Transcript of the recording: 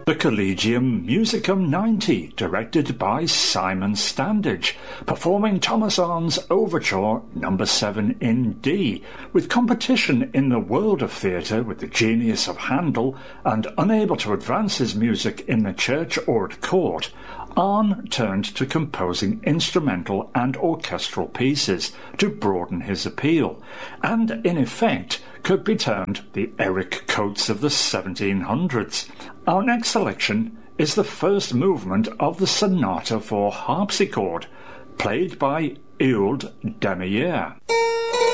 The Collegium Musicum 90, directed by Simon Standage, performing Thomas Arndt's Overture No. 7 in D, with competition in the world of theatre with the genius of Handel, and unable to advance his music in the church or at court, Arne turned to composing instrumental and orchestral pieces to broaden his appeal, and in effect could be termed the Eric Coates of the 1700s. Our next selection is the first movement of the Sonata for Harpsichord, played by Eudes Damier.